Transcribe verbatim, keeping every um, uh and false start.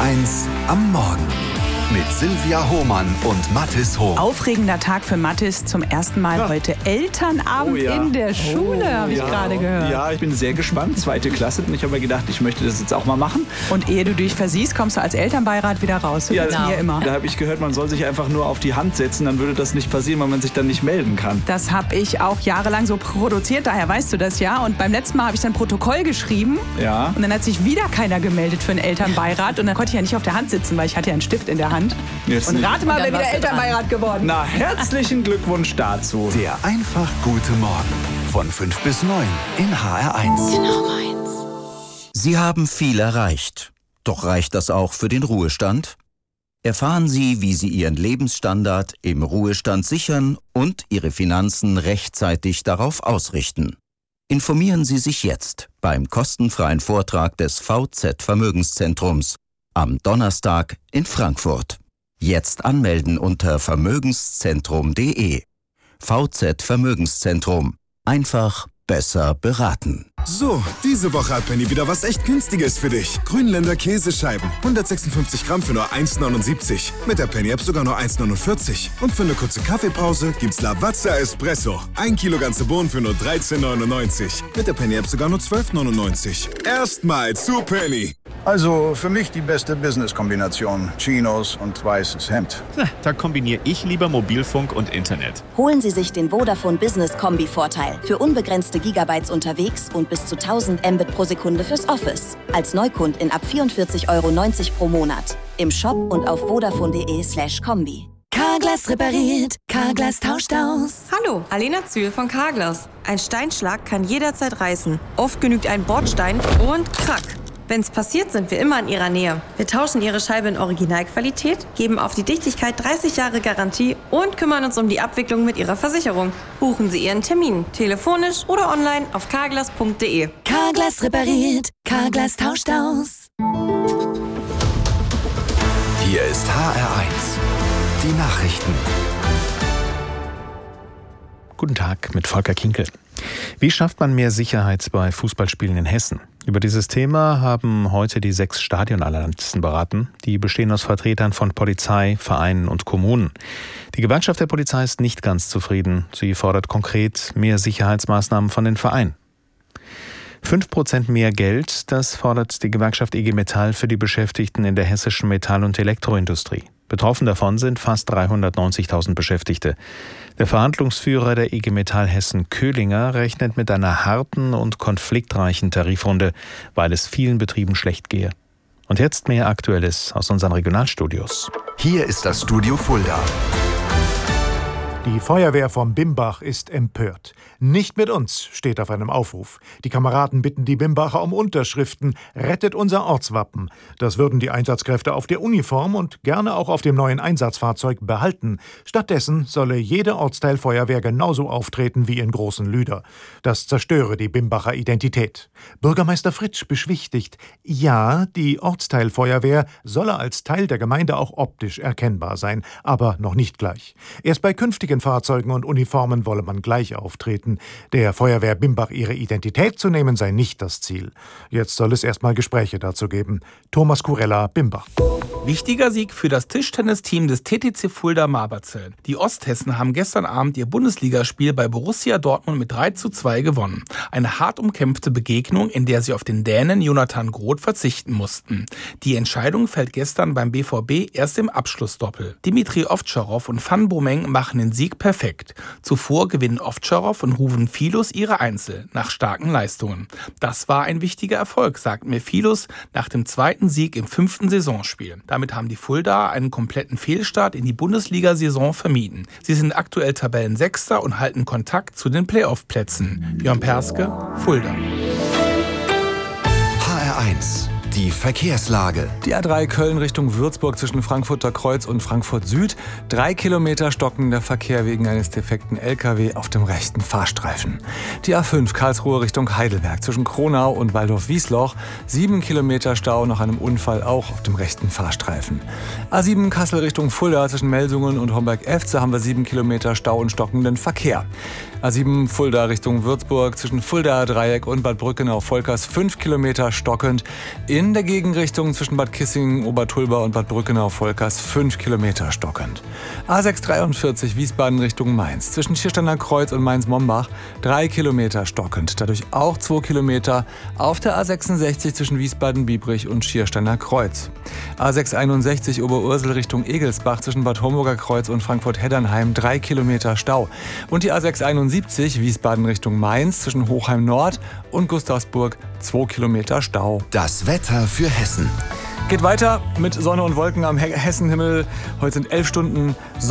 eins am Morgen mit Silvia Hohmann und Mathis Hohm. Aufregender Tag für Mathis. Zum ersten Mal ja. heute Elternabend oh ja. in der Schule, oh, habe ich ja. gerade gehört. Ja, ich bin sehr gespannt. Zweite Klasse. Und ich habe mir gedacht, ich möchte das jetzt auch mal machen. Und ehe du dich versiehst, kommst du als Elternbeirat wieder raus. So ja, geht's mir immer. Da habe ich gehört, man soll sich einfach nur auf die Hand setzen. Dann würde das nicht passieren, weil man sich dann nicht melden kann. Das habe ich auch jahrelang so produziert. Daher weißt du das ja. Und beim letzten Mal habe ich dann Protokoll geschrieben. Ja. Und dann hat sich wieder keiner gemeldet für einen Elternbeirat. Und dann konnte ich ja nicht auf der Hand sitzen, weil ich hatte ja einen Stift in der Hand. Jetzt Und rate mal, wer wieder Elternbeirat geworden. Na, herzlichen Glückwunsch dazu. Der einfach gute Morgen von fünf bis neun in H R eins. Genau meins. Sie haben viel erreicht. Doch reicht das auch für den Ruhestand? Erfahren Sie, wie Sie Ihren Lebensstandard im Ruhestand sichern und Ihre Finanzen rechtzeitig darauf ausrichten. Informieren Sie sich jetzt beim kostenfreien Vortrag des V Z Vermögenszentrums am Donnerstag in Frankfurt. Jetzt anmelden unter vermögenszentrum punkt de. V Z Vermögenszentrum. Einfach besser beraten. So, diese Woche hat Penny wieder was echt Günstiges für dich. Grünländer Käsescheiben. hundertsechsundfünfzig Gramm für nur eins neunundsiebzig. Mit der Penny-App sogar nur eins neunundvierzig. Und für eine kurze Kaffeepause gibt's Lavazza Espresso. Ein Kilo ganze Bohnen für nur dreizehn neunundneunzig. Mit der Penny-App sogar nur zwölf neunundneunzig. Erstmal zu Penny. Also für mich die beste Business-Kombination. Chinos und weißes Hemd. Da kombiniere ich lieber Mobilfunk und Internet. Holen Sie sich den Vodafone Business Kombi-Vorteil. Für unbegrenzte Gigabytes unterwegs und bis zu tausend Mbit pro Sekunde fürs Office. Als Neukundin ab vierundvierzig Euro neunzig pro Monat. Im Shop und auf vodafone punkt de slash Kombi. Carglass repariert, Carglass tauscht aus. Hallo, Alena Zühl von Carglass. Ein Steinschlag kann jederzeit reißen. Oft genügt ein Bordstein und krack. Wenn's passiert, sind wir immer in Ihrer Nähe. Wir tauschen Ihre Scheibe in Originalqualität, geben auf die Dichtigkeit dreißig Jahre Garantie und kümmern uns um die Abwicklung mit Ihrer Versicherung. Buchen Sie Ihren Termin, telefonisch oder online auf carglass punkt de. Carglass repariert, Carglass tauscht aus. Hier ist H R eins. Die Nachrichten. Guten Tag mit Volker Kinkel. Wie schafft man mehr Sicherheit bei Fußballspielen in Hessen? Über dieses Thema haben heute die sechs Stadionanalysten beraten. Die bestehen aus Vertretern von Polizei, Vereinen und Kommunen. Die Gewerkschaft der Polizei ist nicht ganz zufrieden. Sie fordert konkret mehr Sicherheitsmaßnahmen von den Vereinen. Fünf Prozent mehr Geld, das fordert die Gewerkschaft I G Metall für die Beschäftigten in der hessischen Metall- und Elektroindustrie. Betroffen davon sind fast dreihundertneunzigtausend Beschäftigte. Der Verhandlungsführer der I G Metall Hessen Köhlinger rechnet mit einer harten und konfliktreichen Tarifrunde, weil es vielen Betrieben schlecht gehe. Und jetzt mehr Aktuelles aus unseren Regionalstudios. Hier ist das Studio Fulda. Die Feuerwehr vom Bimbach ist empört. Nicht mit uns, steht auf einem Aufruf. Die Kameraden bitten die Bimbacher um Unterschriften. Rettet unser Ortswappen. Das würden die Einsatzkräfte auf der Uniform und gerne auch auf dem neuen Einsatzfahrzeug behalten. Stattdessen solle jede Ortsteilfeuerwehr genauso auftreten wie in Großen Lüder. Das zerstöre die Bimbacher Identität. Bürgermeister Fritsch beschwichtigt, ja, die Ortsteilfeuerwehr solle als Teil der Gemeinde auch optisch erkennbar sein, aber noch nicht gleich. Erst bei künftigen Fahrzeugen und Uniformen wolle man gleich auftreten. Der Feuerwehr Bimbach ihre Identität zu nehmen, sei nicht das Ziel. Jetzt soll es erstmal Gespräche dazu geben. Thomas Kurella, Bimbach. Wichtiger Sieg für das Tischtennisteam des T T C Fulda Marberzell. Die Osthessen haben gestern Abend ihr Bundesligaspiel bei Borussia Dortmund mit drei zu zwei gewonnen. Eine hart umkämpfte Begegnung, in der sie auf den Dänen Jonathan Groth verzichten mussten. Die Entscheidung fällt gestern beim B V B erst im Abschlussdoppel. Dimitri Ovtcharov und Van Bommeng machen den Sieg perfekt. Zuvor gewinnen Ovtcharov und Ruven Filus ihre Einzel nach starken Leistungen. Das war ein wichtiger Erfolg, sagt mir Filus nach dem zweiten Sieg im fünften Saisonspiel. Damit haben die Fuldaer einen kompletten Fehlstart in die Bundesliga-Saison vermieden. Sie sind aktuell Tabellensechster und halten Kontakt zu den Playoff-Plätzen. Björn Perske, Fulda. H R eins. Die Verkehrslage. Die A drei Köln Richtung Würzburg zwischen Frankfurter Kreuz und Frankfurt Süd. Drei Kilometer stockender Verkehr wegen eines defekten L K W auf dem rechten Fahrstreifen. Die A fünf Karlsruhe Richtung Heidelberg zwischen Kronau und Waldorf-Wiesloch. Sieben Kilometer Stau nach einem Unfall auch auf dem rechten Fahrstreifen. A sieben Kassel Richtung Fulda zwischen Melsungen und Homberg-Efze haben wir sieben Kilometer Stau und stockenden Verkehr. A sieben Fulda Richtung Würzburg zwischen Fuldaer Dreieck und Bad Brückenau-Volkers fünf Kilometer stockend. In in der Gegenrichtung zwischen Bad Kissingen, Obertulba und Bad Brückenau-Volkers fünf Kilometer stockend. A sechs dreiundvierzig Wiesbaden Richtung Mainz zwischen Schiersteiner Kreuz und Mainz-Mombach drei Kilometer stockend, dadurch auch zwei Kilometer auf der A sechsundsechzig zwischen Wiesbaden-Biebrich und Schiersteiner Kreuz. A sechs einundsechzig Oberursel Richtung Egelsbach zwischen Bad Homburger Kreuz und Frankfurt-Heddernheim drei Kilometer Stau. Und die A sechs einundsiebzig Wiesbaden Richtung Mainz zwischen Hochheim Nord und Gustavsburg zwei Kilometer Stau. Das Wetter für Hessen. Geht weiter mit Sonne und Wolken am Hessenhimmel. Heute sind elf Stunden